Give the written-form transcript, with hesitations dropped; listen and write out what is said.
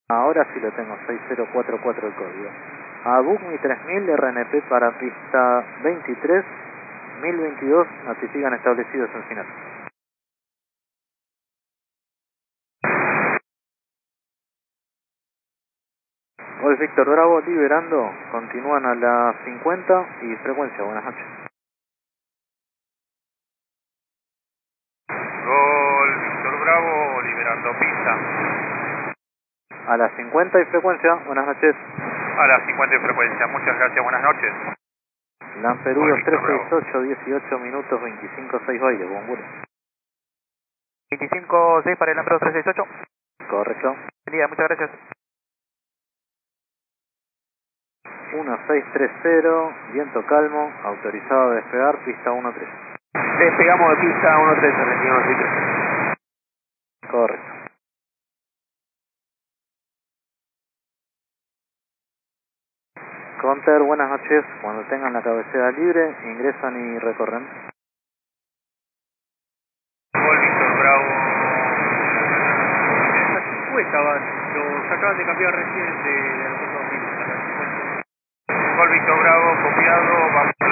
Ahora sí lo tengo, 6044 el código. A Bugmi 3000, RNP para pista 23, 1022, notifican establecidos en final. Golf Víctor Bravo, liberando, continúan a las 50 y frecuencia, buenas noches. Gol Víctor Bravo, liberando pista. A las 50 y frecuencia, buenas noches. A las 50 de frecuencia, muchas gracias, buenas noches. Lamperú Gol Víctor 2368, 18 minutos 25.6 baile, buen vuelo. 25-6 para el Lamperú 368. Correcto. Buen día, muchas gracias. 1630, viento calmo, autorizado a despegar, pista 13. Despegamos de pista 13, argentino 93. Correcto. Conter, buenas noches. Cuando tengan la cabecera libre, ingresan y recorren. Gol Víctor Bravo. Los acaban de cambiar recién de aeropuerto 2000. Gol Víctor Bravo, copiado, vamos.